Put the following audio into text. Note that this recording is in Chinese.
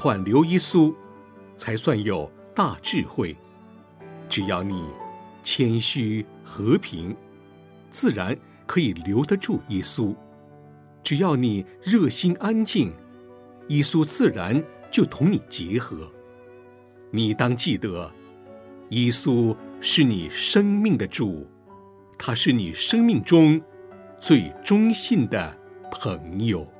挽留耶稣，才算有大智慧。只要你谦虚和平，自然可以留得住耶稣。只要你热心安静，耶稣自然就同你结合。你当记得，耶稣是你生命的主，他是你生命中最忠信的朋友。